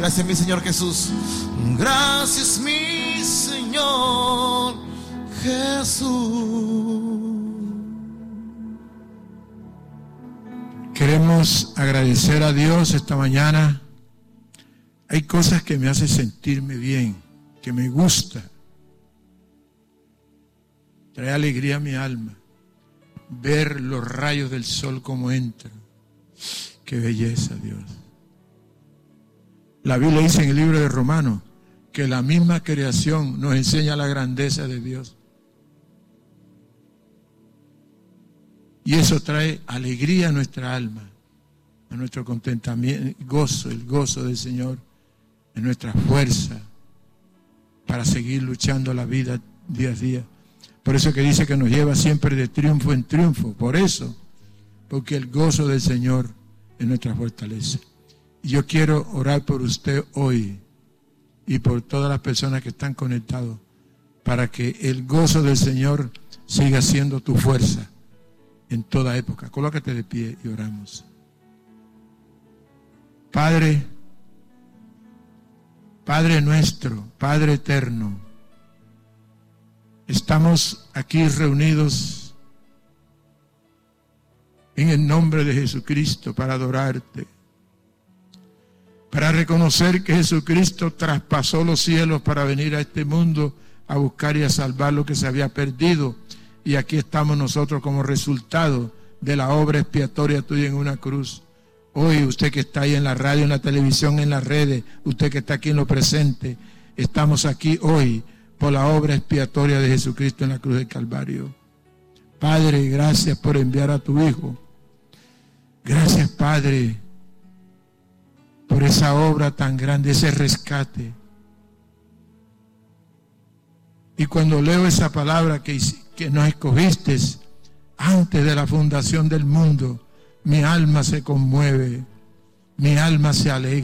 Gracias, mi Señor Jesús. Gracias, mi Señor Jesús. Queremos agradecer a Dios esta mañana. Hay cosas que me hacen sentirme bien, que me gusta. Trae alegría a mi alma. Ver los rayos del sol como entran. Qué belleza, Dios. La Biblia dice en el libro de Romanos que la misma creación nos enseña la grandeza de Dios. Y eso trae alegría a nuestra alma, a nuestro contentamiento, gozo, el gozo del Señor, en nuestra fuerza para seguir luchando la vida día a día. Por eso que dice que nos lleva siempre de triunfo en triunfo. Por eso, porque el gozo del Señor es nuestra fortaleza. Y yo quiero orar por usted hoy y por todas las personas que están conectados para que el gozo del Señor siga siendo tu fuerza en toda época. Colócate de pie y oramos. Padre nuestro, Padre eterno, estamos aquí reunidos en el nombre de Jesucristo para adorarte, para reconocer que Jesucristo traspasó los cielos para venir a este mundo a buscar y a salvar lo que se había perdido. Y aquí estamos nosotros como resultado de la obra expiatoria tuya en una cruz. Hoy usted que está ahí en la radio, en la televisión, en las redes, usted que está aquí en lo presente, estamos aquí hoy por la obra expiatoria de Jesucristo en la cruz del Calvario. Padre, gracias por enviar a tu Hijo. Gracias, Padre, por esa obra tan grande, ese rescate. Y cuando leo esa palabra que nos escogiste antes de la fundación del mundo, mi alma se conmueve, mi alma se alegra.